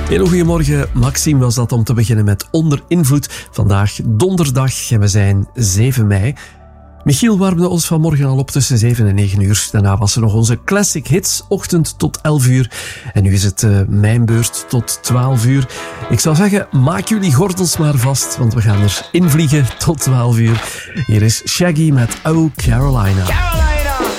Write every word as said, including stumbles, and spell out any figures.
Heel goedemorgen, Maxime was dat om te beginnen met Onder Invloed. Vandaag donderdag en we zijn zeven mei. Michiel warmde ons vanmorgen al op tussen zeven en negen uur. Daarna was er nog onze Classic Hits, ochtend tot elf uur. En nu is het uh, mijn beurt tot twaalf uur. Ik zou zeggen, maak jullie gordels maar vast, want we gaan er invliegen tot twaalf uur. Hier is Shaggy met Oh Carolina. Carolina.